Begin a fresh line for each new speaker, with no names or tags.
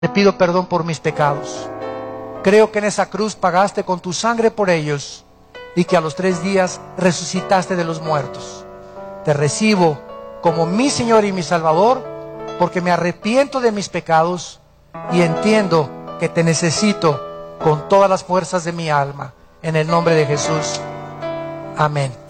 Te pido perdón por mis pecados. Creo que en esa cruz pagaste con tu sangre por ellos y que a los 3 días resucitaste de los muertos. Te recibo como mi Señor y mi Salvador, porque me arrepiento de mis pecados y entiendo que te necesito con todas las fuerzas de mi alma. En el nombre de Jesús. Amén.